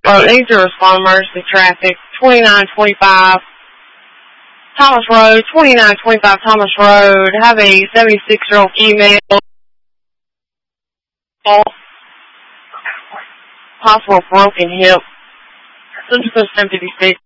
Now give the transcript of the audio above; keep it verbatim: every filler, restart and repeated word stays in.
Well, need to respond emergency traffic. twenty-nine twenty-five Thomas Road, twenty-nine twenty-five Thomas Road. Have a seventy-six-year-old female. Possible broken hip. Central ten fifty-six.